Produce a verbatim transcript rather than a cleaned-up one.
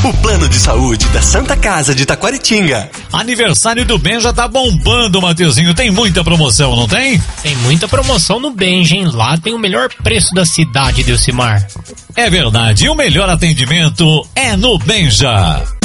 o plano de saúde da Santa Casa de Taquaritinga. Aniversário do Benja tá bombando, Mateuzinho. Tem muita promoção, não tem? Tem muita promoção no Benja, hein? Lá tem o melhor preço da cidade, Delcimar. É verdade, e o melhor atendimento é no Benja.